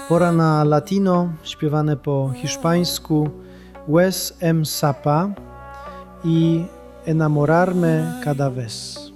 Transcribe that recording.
Pora na latino, śpiewane po hiszpańsku Wes M. Sapa i Enamorarme cada vez.